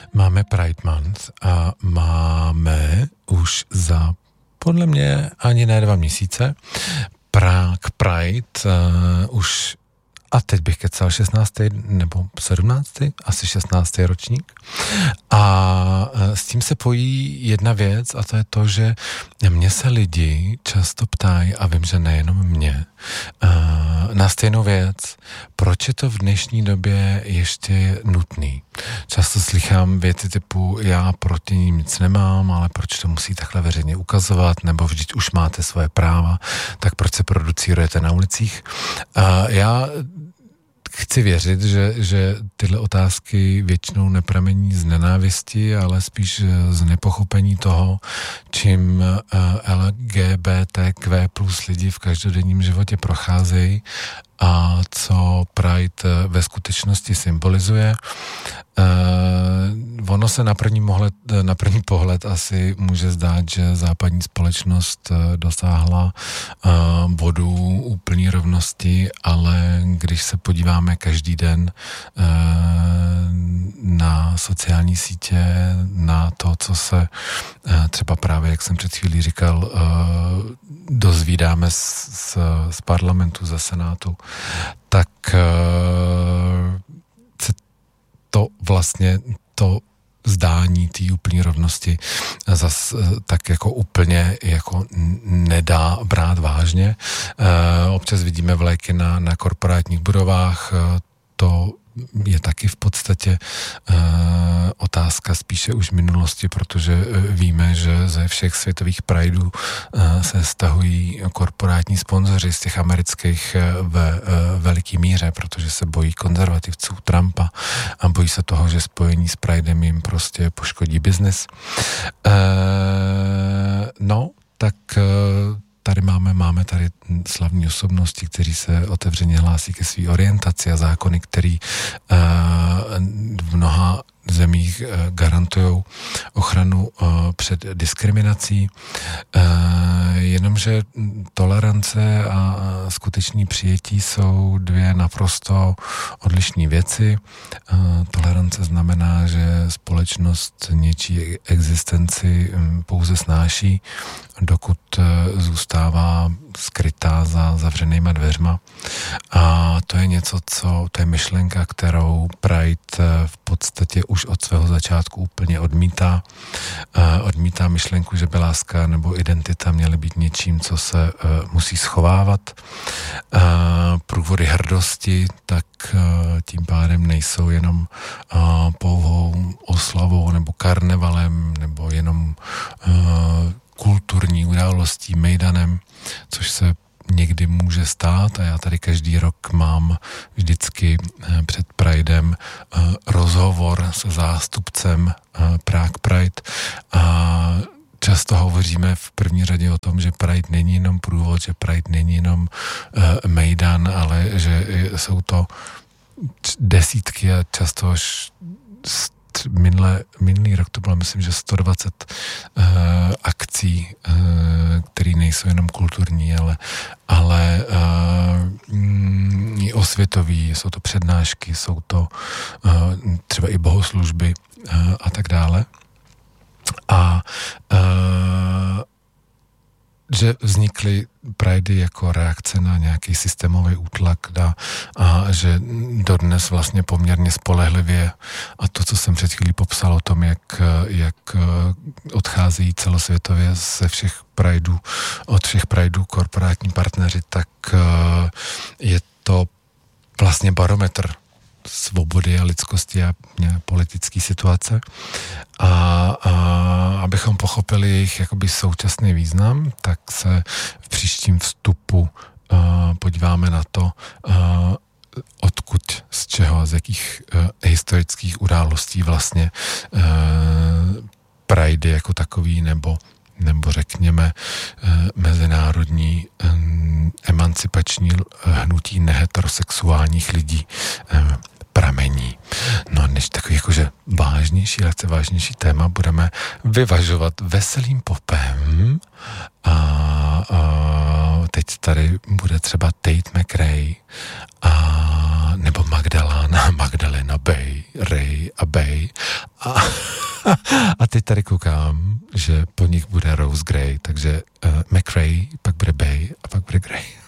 Máme Pride Month a máme už za, podle mě, ani ne 2 měsíce, Prague Pride už, a teď bych kecal 16. nebo 17. asi 16. ročník. A s tím se pojí jedna věc a to je to, že mě se lidi často ptají, a vím, že nejenom mě, na stejnou věc, proč je to v dnešní době ještě nutný. Často slychám věci typu, já proti ním nic nemám, ale proč to musí takhle veřejně ukazovat, nebo vždyť už máte svoje práva, tak proč se producírujete na ulicích. Já chci věřit, že tyhle otázky většinou nepramení z nenávisti, ale spíš z nepochopení toho, čím LGBTQ plus lidi v každodenním životě procházejí a co Pride ve skutečnosti symbolizuje. Ono se na první pohled asi může zdát, že západní společnost dosáhla bodu úplné rovnosti, ale když se podíváme každý den na sociální sítě, na to, co se třeba právě, jak jsem před chvílí říkal, dozvídáme z parlamentu, ze senátu, tak se to vlastně to zdání té úplné rovnosti zas tak jako úplně jako nedá brát vážně. Občas vidíme vlajky na korporátních budovách, to je taky v podstatě otázka spíše už minulosti, protože víme, že ze všech světových prideů se stahují korporátní sponzoři z těch amerických ve veliký míře, protože se bojí konzervativců Trumpa a bojí se toho, že spojení s pridem jim prostě poškodí biznis. Tak tady máme tady slavní osobnosti, kteří se otevřeně hlásí ke své orientaci a zákony, který v mnoha zemích garantují ochranu před diskriminací. Jenomže tolerance a skutečný přijetí jsou 2 naprosto odlišné věci. Tolerance znamená, že společnost něčí existenci pouze snáší, dokud zůstává skrytá za zavřenýma dveřma. A to je něco, to je myšlenka, kterou Pride v podstatě už od svého začátku úplně odmítá. Odmítá myšlenku, že by láska nebo identita měly být něčím, co se musí schovávat. Průvody hrdosti tak tím pádem nejsou jenom pouhou oslavou nebo karnevalem nebo jenom kulturní událostí, mejdanem, což se někdy může stát a já tady každý rok mám vždycky před Pridem rozhovor se zástupcem Prague Pride a často hovoříme v první řadě o tom, že Pride není jenom průvod, že Pride není jenom mejdan, ale že jsou to desítky a často až minulý rok to bylo, myslím, že 120 akcí, které nejsou jenom kulturní, ale i osvětový, jsou to přednášky, jsou to třeba i bohoslužby a tak dále. A že vznikly Pridey jako reakce na nějaký systémový útlak a že dodnes vlastně poměrně spolehlivě a to, co jsem před chvílí popsal o tom, jak odcházejí celosvětově od všech Pridů korporátní partneři, tak je to vlastně barometr svobody a lidskosti a politické situace. A abychom pochopili jejich jakoby současný význam, tak se v příštím vstupu podíváme na to, odkud, z čeho, z jakých historických událostí vlastně Pride jako takový nebo řekněme mezinárodní emancipační hnutí neheterosexuálních lidí pramení. No a než takový jakože vážnější téma budeme vyvažovat veselým popem a teď tady bude třeba Tate McRae nebo Magdalena Bay, Ray a Bay A teď tady koukám, že po nich bude Rose Grey, takže McRae, pak bude Bay a pak bude Grey.